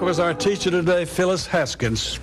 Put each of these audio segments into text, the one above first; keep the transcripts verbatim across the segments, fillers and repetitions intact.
welcome as our teacher today, Phyllis Haskins.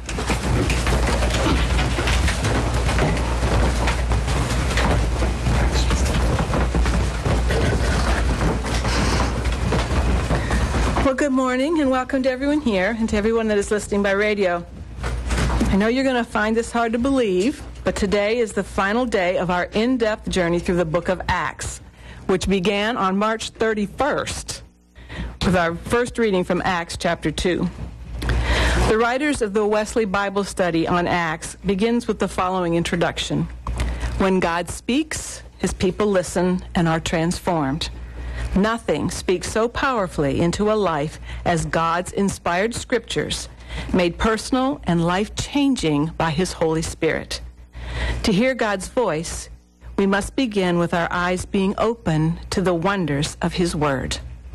Well, good morning and welcome to everyone here and to everyone that is listening by radio. I know you're going to find this hard to believe, but today is the final day of our in-depth journey through the book of Acts, which began on March thirty-first with our first reading from Acts chapter two. The writers of the Wesley Bible Study on Acts begins with the following introduction. When God speaks, his people listen and are transformed. Nothing speaks so powerfully into a life as God's inspired scriptures, made personal and life-changing by his Holy Spirit. To hear God's voice, we must begin with our eyes being open to the wonders of his word.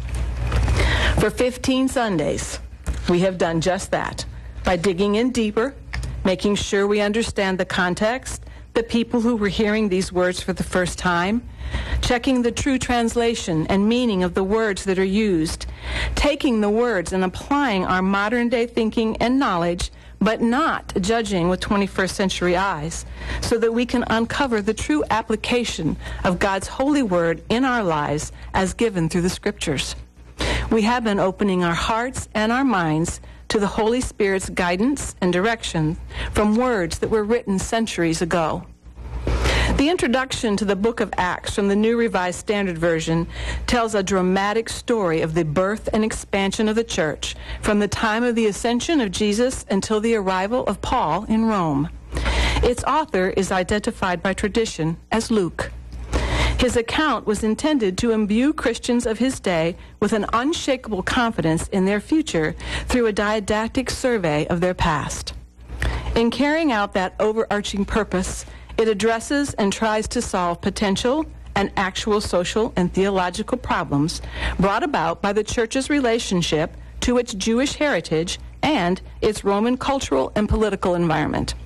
For fifteen Sundays, we have done just that by digging in deeper, making sure we understand the context, the people who were hearing these words for the first time, checking the true translation and meaning of the words that are used, taking the words and applying our modern-day thinking and knowledge, but not judging with twenty-first century eyes, so that we can uncover the true application of God's holy word in our lives as given through the scriptures. We have been opening our hearts and our minds to the Holy Spirit's guidance and direction from words that were written centuries ago. The introduction to the book of Acts from the New Revised Standard Version tells a dramatic story of the birth and expansion of the church from the time of the ascension of Jesus until the arrival of Paul in Rome. Its author is identified by tradition as Luke. His account was intended to imbue Christians of his day with an unshakable confidence in their future through a didactic survey of their past. In carrying out that overarching purpose, it addresses and tries to solve potential and actual social and theological problems brought about by the church's relationship to its Jewish heritage and its Roman cultural and political environment.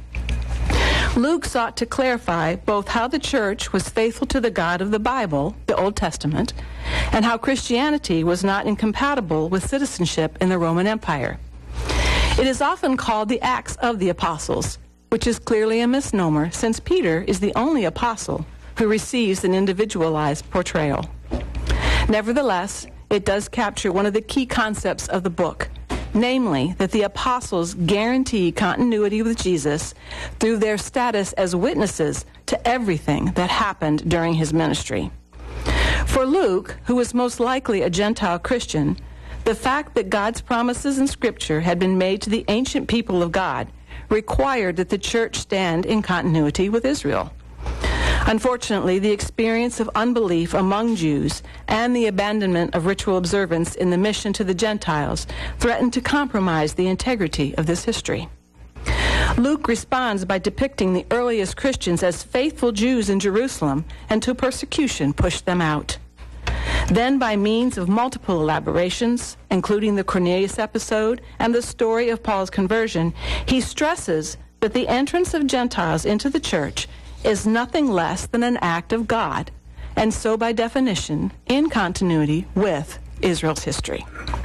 Luke sought to clarify both how the church was faithful to the God of the Bible, the Old Testament, and how Christianity was not incompatible with citizenship in the Roman Empire. It is often called the Acts of the Apostles, which is clearly a misnomer since Peter is the only apostle who receives an individualized portrayal. Nevertheless, it does capture one of the key concepts of the book, namely that the apostles guarantee continuity with Jesus through their status as witnesses to everything that happened during his ministry. For Luke, who was most likely a Gentile Christian, the fact that God's promises in Scripture had been made to the ancient people of God required that the church stand in continuity with Israel. Unfortunately, the experience of unbelief among Jews and the abandonment of ritual observance in the mission to the Gentiles threatened to compromise the integrity of this history. Luke responds by depicting the earliest Christians as faithful Jews in Jerusalem until persecution pushed them out. Then, by means of multiple elaborations, including the Cornelius episode and the story of Paul's conversion, he stresses that the entrance of Gentiles into the church is nothing less than an act of God, and so by definition, in continuity with Israel's history.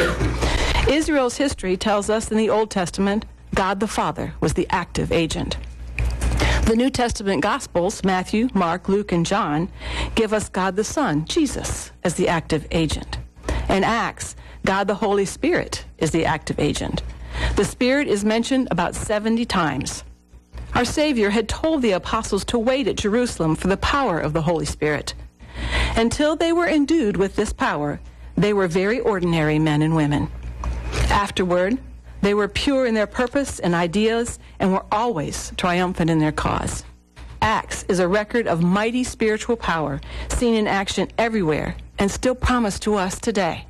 Israel's history tells us in the Old Testament, God the Father was the active agent. The New Testament Gospels, Matthew, Mark, Luke, and John, give us God the Son, Jesus, as the active agent. In Acts, God the Holy Spirit is the active agent. The Spirit is mentioned about seventy times. Our Savior had told the apostles to wait at Jerusalem for the power of the Holy Spirit. Until they were endued with this power, they were very ordinary men and women. Afterward, they were pure in their purpose and ideas and were always triumphant in their cause. Acts is a record of mighty spiritual power seen in action everywhere and still promised to us today.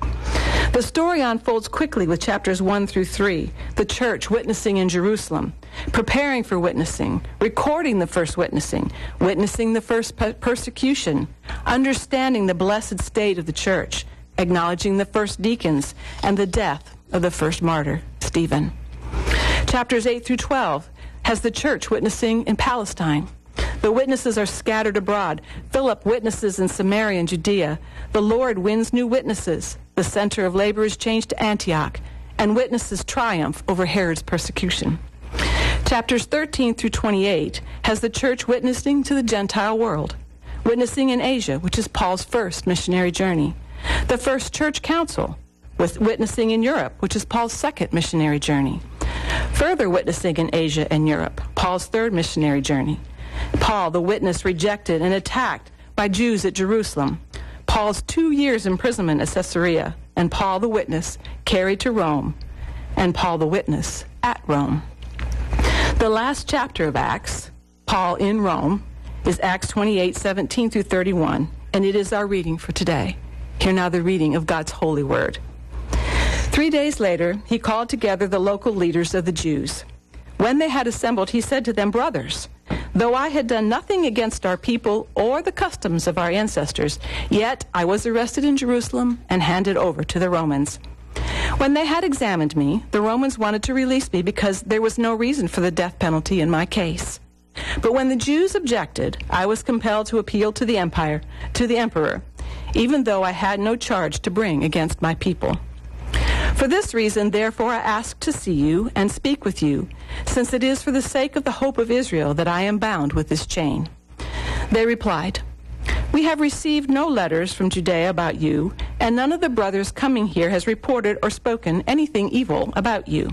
The story unfolds quickly with chapters one through three, the church witnessing in Jerusalem, preparing for witnessing, recording the first witnessing, witnessing the first pe- persecution, understanding the blessed state of the church, acknowledging the first deacons, and the death of the first martyr, Stephen. Chapters eight through twelve has the church witnessing in Palestine. The witnesses are scattered abroad. Philip witnesses in Samaria and Judea. The Lord wins new witnesses. The center of labor is changed to Antioch. and witnesses triumph over Herod's persecution. Chapters thirteen through twenty-eight has the church witnessing to the Gentile world, witnessing in Asia, which is Paul's first missionary journey, the first church council, with witnessing in Europe, which is Paul's second missionary journey, further witnessing in Asia and Europe, Paul's third missionary journey, Paul, the witness, rejected and attacked by Jews at Jerusalem, Paul's two years imprisonment at Caesarea, and Paul, the witness, carried to Rome, and Paul, the witness, at Rome. The last chapter of Acts, Paul in Rome, is Acts twenty-eight, seventeen through thirty-one, and it is our reading for today. Hear now the reading of God's holy word. Three days later, he called together the local leaders of the Jews. When they had assembled, he said to them, "Brothers, though I had done nothing against our people or the customs of our ancestors, yet I was arrested in Jerusalem and handed over to the Romans. When they had examined me, the Romans wanted to release me because there was no reason for the death penalty in my case. But when the Jews objected, I was compelled to appeal to the empire, to the emperor, even though I had no charge to bring against my people. For this reason, therefore, I ask to see you and speak with you, since it is for the sake of the hope of Israel that I am bound with this chain." They replied, "We have received no letters from Judea about you, and none of the brothers coming here has reported or spoken anything evil about you.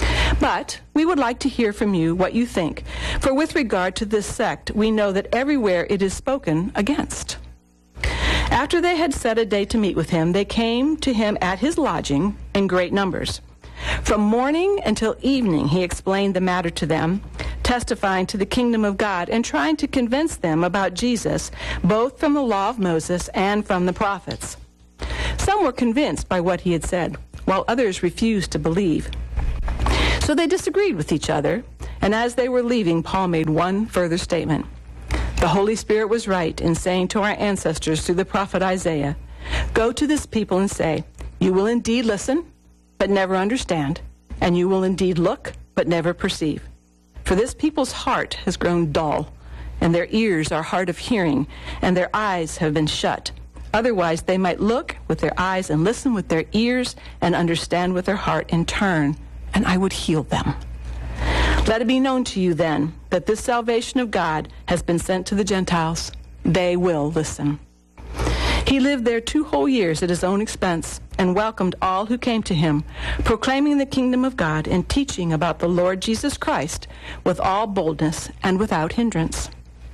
But we would like to hear from you what you think, for with regard to this sect, we know that everywhere it is spoken against." After they had set a day to meet with him, they came to him at his lodging in great numbers. From morning until evening he explained the matter to them, testifying to the kingdom of God and trying to convince them about Jesus, both from the law of Moses and from the prophets. Some were convinced by what he had said, while others refused to believe. So they disagreed with each other, and as they were leaving, Paul made one further statement. "The Holy Spirit was right in saying to our ancestors through the prophet Isaiah, 'Go to this people and say, you will indeed listen, but never understand, and you will indeed look, but never perceive. For this people's heart has grown dull, and their ears are hard of hearing, and their eyes have been shut. Otherwise they might look with their eyes and listen with their ears and understand with their heart and turn, and I would heal them.' Let it be known to you then that this salvation of God has been sent to the Gentiles. They will listen." He lived there two whole years at his own expense and welcomed all who came to him, proclaiming the kingdom of God and teaching about the Lord Jesus Christ with all boldness and without hindrance.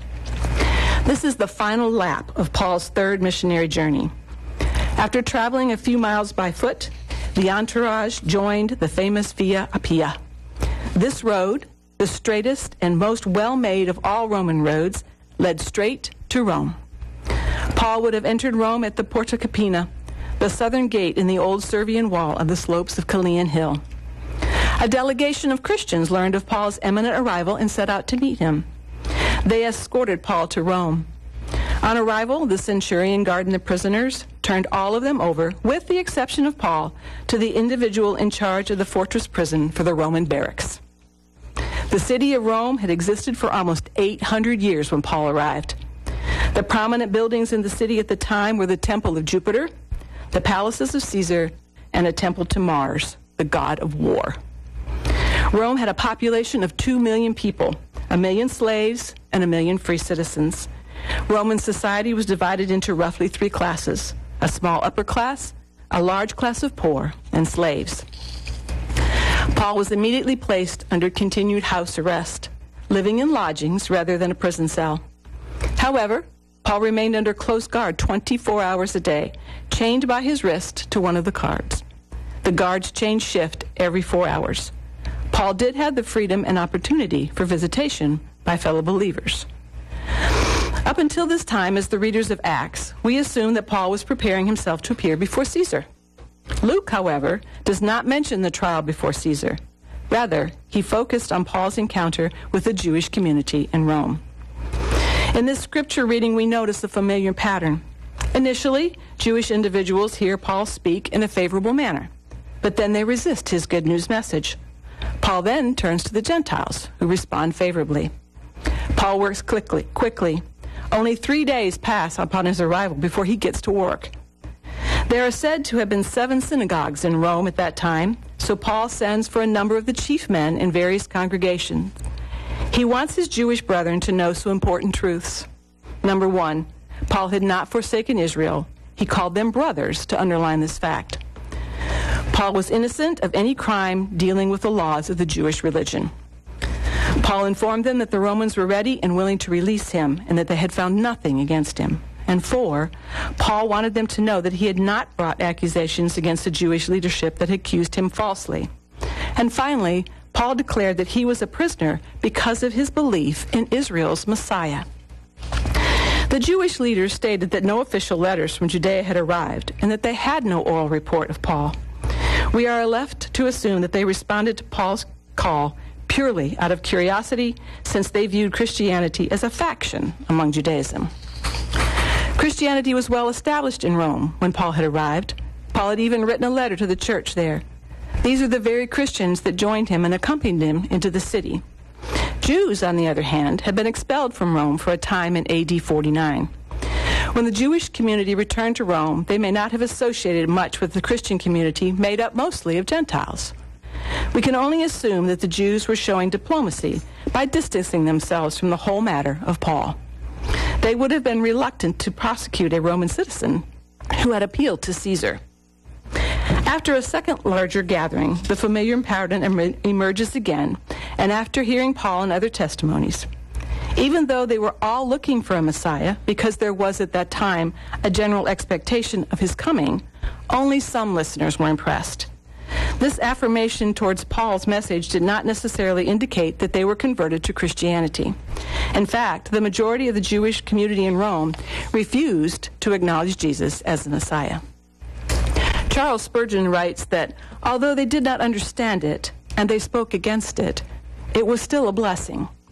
This is the final lap of Paul's third missionary journey. After traveling a few miles by foot, the entourage joined the famous Via Appia. This road, the straightest and most well-made of all Roman roads, led straight to Rome. Paul would have entered Rome at the Porta Capena, the southern gate in the old Servian wall of the slopes of Caelian Hill. A delegation of Christians learned of Paul's imminent arrival and set out to meet him. They escorted Paul to Rome. On arrival, the centurion guarding the prisoners turned all of them over, with the exception of Paul, to the individual in charge of the fortress prison for the Roman barracks. The city of Rome had existed for almost eight hundred years when Paul arrived. The prominent buildings in the city at the time were the Temple of Jupiter, the palaces of Caesar, and a temple to Mars, the god of war. Rome had a population of two million people, a million slaves, and a million free citizens. Roman society was divided into roughly three classes: a small upper class, a large class of poor, and slaves. Paul was immediately placed under continued house arrest, living in lodgings rather than a prison cell. However, Paul remained under close guard twenty-four hours a day, chained by his wrist to one of the guards. The guards changed shift every four hours. Paul did have the freedom and opportunity for visitation by fellow believers. Up until this time, as the readers of Acts, we assume that Paul was preparing himself to appear before Caesar. Luke, however, does not mention the trial before Caesar. Rather, he focused on Paul's encounter with the Jewish community in Rome. In this scripture reading, we notice a familiar pattern. Initially, Jewish individuals hear Paul speak in a favorable manner, but then they resist his good news message. Paul then turns to the Gentiles, who respond favorably. Paul works quickly, quickly. Only three days pass upon his arrival before he gets to work. There are said to have been seven synagogues in Rome at that time, so Paul sends for a number of the chief men in various congregations. He wants his Jewish brethren to know some important truths. Number one, Paul had not forsaken Israel. He called them brothers to underline this fact. Paul was innocent of any crime dealing with the laws of the Jewish religion. Paul informed them that the Romans were ready and willing to release him and that they had found nothing against him. And four, Paul wanted them to know that he had not brought accusations against the Jewish leadership that had accused him falsely. And finally, Paul declared that he was a prisoner because of his belief in Israel's Messiah. The Jewish leaders stated that no official letters from Judea had arrived and that they had no oral report of Paul. We are left to assume that they responded to Paul's call purely out of curiosity, since they viewed Christianity as a faction among Judaism. Christianity was well established in Rome when Paul had arrived. Paul had even written a letter to the church there. These are the very Christians that joined him and accompanied him into the city. Jews, on the other hand, had been expelled from Rome for a time in A D forty-nine. When the Jewish community returned to Rome, they may not have associated much with the Christian community made up mostly of Gentiles. We can only assume that the Jews were showing diplomacy by distancing themselves from the whole matter of Paul. They would have been reluctant to prosecute a Roman citizen who had appealed to Caesar. After a second larger gathering, the familiar pattern em- emerges again, and after hearing Paul and other testimonies, even though they were all looking for a Messiah, because there was at that time a general expectation of his coming, only some listeners were impressed. This affirmation towards Paul's message did not necessarily indicate that they were converted to Christianity. In fact, the majority of the Jewish community in Rome refused to acknowledge Jesus as the Messiah. Charles Spurgeon writes that although they did not understand it and they spoke against it, it was still a blessing.